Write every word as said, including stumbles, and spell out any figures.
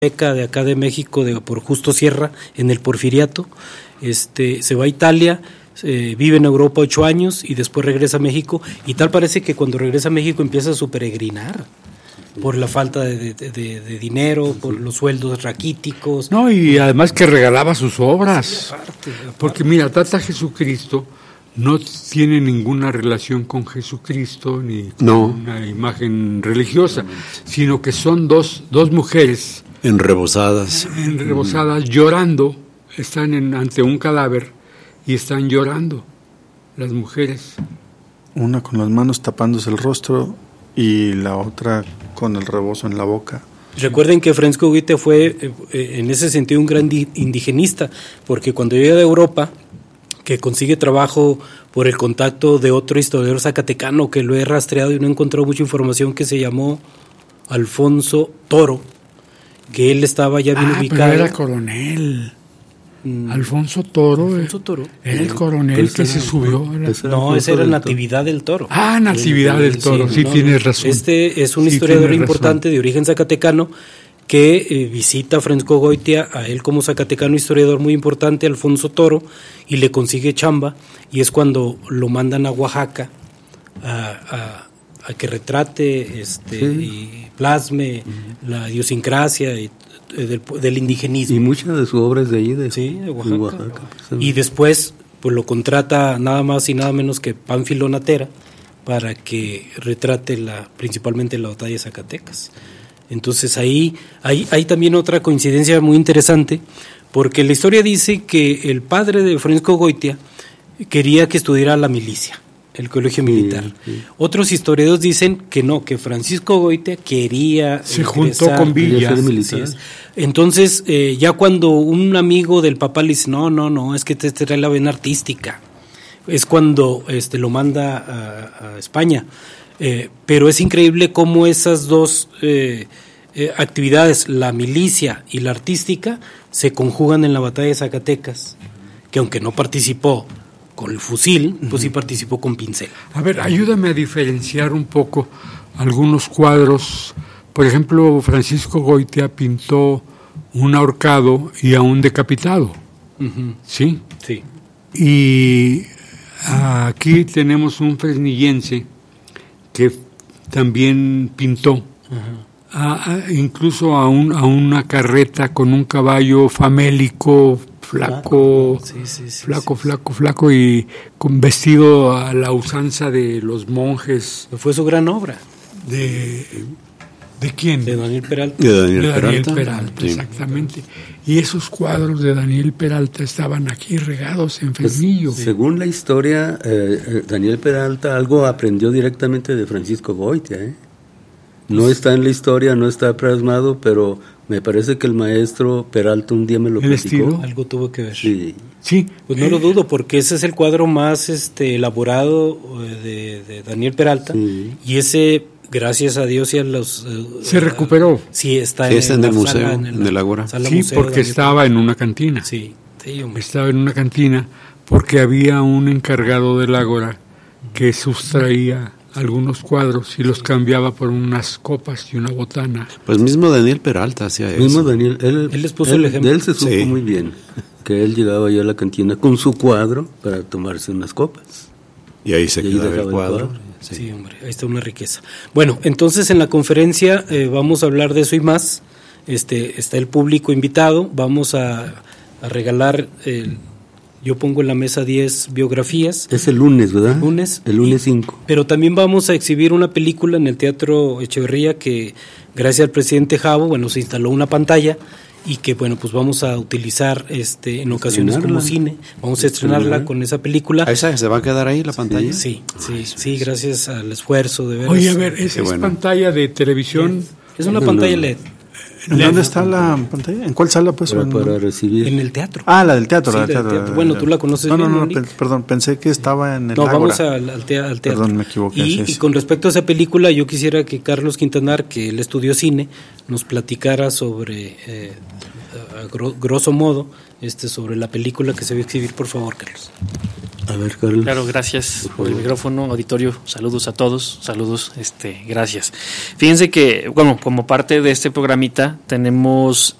beca de acá de México de, por Justo Sierra en el Porfiriato, este, se va a Italia, eh, vive en Europa ocho años y después regresa a México, y tal parece que cuando regresa a México empieza a su peregrinar por la falta de, de, de, de dinero, por los sueldos raquíticos. No, y además que regalaba sus obras, sí, aparte, aparte. Porque mira, Tata Jesucristo no tiene ninguna relación con Jesucristo ni con no. una imagen religiosa, sino que son dos, dos mujeres enrebosadas, enrebosadas, mm. llorando, están en, ante un cadáver y están llorando las mujeres. Una con las manos tapándose el rostro y la otra con el rebozo en la boca. Recuerden que Francisco Goitia fue eh, en ese sentido un gran indigenista, porque cuando llega de Europa, que consigue trabajo por el contacto de otro historiador zacatecano que lo he rastreado y no he encontrado mucha información, que se llamó Alfonso Toro, que él estaba ya bien ah, ubicado. Pero era coronel. Mm. Alfonso Toro. Alfonso Toro. Era el coronel pues que se subió. Pues no, ese era Natividad del Toro. Ah, Natividad del Toro, sí, sí no, tienes razón. Este es un sí, historiador importante razón. de origen zacatecano que eh, visita a Francisco Goitia, a él como zacatecano historiador muy importante, Alfonso Toro, y le consigue chamba, y es cuando lo mandan a Oaxaca a, a, a que retrate este sí. y plasme uh-huh. la idiosincrasia y, eh, del, del indigenismo. Y muchas de sus obras de ahí, de, sí, de Oaxaca. de Oaxaca pues, y después pues lo contrata nada más y nada menos que Pánfilo Natera para que retrate la principalmente la batalla de Zacatecas. Entonces ahí hay, hay también otra coincidencia muy interesante, porque la historia dice que el padre de Francisco Goitia quería que estudiara la milicia, el colegio militar. Sí, sí. Otros historiadores dicen que no, que Francisco Goitia quería se juntó con Villa. Entonces eh, ya cuando un amigo del papá le dice no, no, no, es que te trae la vena artística, es cuando este lo manda a, a España. Eh, pero es increíble cómo esas dos eh, eh, actividades, la milicia y la artística, se conjugan en la batalla de Zacatecas, que aunque no participó con el fusil, pues sí participó con pincel. A ver, ayúdame a diferenciar un poco algunos cuadros. Por ejemplo, Francisco Goitia pintó un ahorcado y a un decapitado, uh-huh. ¿sí? Sí. Y aquí tenemos un fresnillense que también pintó uh-huh. a, a, incluso a, un, a una carreta con un caballo famélico, flaco, sí, sí, sí, flaco, sí, flaco, sí. flaco y con vestido a la usanza de los monjes. Fue su gran obra. ¿De, de quién? De Daniel Peralta. De Daniel, de Daniel Peralta, Peralta sí. exactamente. Y esos cuadros de Daniel Peralta estaban aquí regados en Fresnillo. Pues, según la historia, eh, Daniel Peralta algo aprendió directamente de Francisco Goitia, ¿eh? No está en la historia, no está plasmado, pero me parece que el maestro Peralta un día me lo ¿El platicó. estilo? Algo tuvo que ver. Sí. Sí. Pues no eh. lo dudo, porque ese es el cuadro más este elaborado de, de Daniel Peralta, sí. y ese, gracias a Dios y a los... Uh, se recuperó. Sí, está, sí, en, está en, en el museo, sala, en, el, en el Ágora. Sí, museo, porque Daniel estaba Peralta. En una cantina. Sí, sí, hombre. Estaba en una cantina porque había un encargado del Ágora que sustraía algunos cuadros y los cambiaba por unas copas y una botana. Pues mismo Daniel Peralta hacía eso. Mismo Daniel, él, él les puso él, el ejemplo. De él se supo sí. muy bien, que él llegaba ya a la cantina con su cuadro para tomarse unas copas. Y ahí se y quedaba ahí el cuadro. El cuadro. Sí. sí, hombre, ahí está una riqueza. Bueno, entonces en la conferencia eh, vamos a hablar de eso y más. Este, está el público invitado, vamos a, a regalar... Eh, Yo pongo en la mesa diez biografías. Es el lunes, ¿verdad? El lunes. El lunes cinco. Pero también vamos a exhibir una película en el Teatro Echeverría que, gracias al presidente Jabo, bueno, se instaló una pantalla y que, bueno, pues vamos a utilizar este en ocasiones como cine. Vamos a estrenarla ¿Sí? con esa película. ¿Esa se va a quedar ahí la pantalla? Sí, sí, sí, sí gracias al esfuerzo de ver. Oye, a ver, ¿esa es bueno. pantalla de televisión? Es una no, pantalla no. L E D. ¿En dónde está la pantalla? ¿En cuál sala pues? Para, para recibir. En el teatro. Ah, la del teatro. Sí, la del teatro. teatro. Bueno, tú la conoces no, bien, No, no, no, perdón, pensé que estaba en el No, Ágora. vamos al, al, te- al teatro. Perdón, me equivoqué. Y, sí, sí. y con respecto a esa película, yo quisiera que Carlos Quintanar, que él estudió cine, nos platicara sobre, eh, a grosso modo, este, sobre la película que se va a exhibir, por favor, Carlos. A ver, Carlos. Claro, gracias por, por el micrófono, auditorio, saludos a todos, saludos, este, gracias. Fíjense que, bueno, como parte de este programita tenemos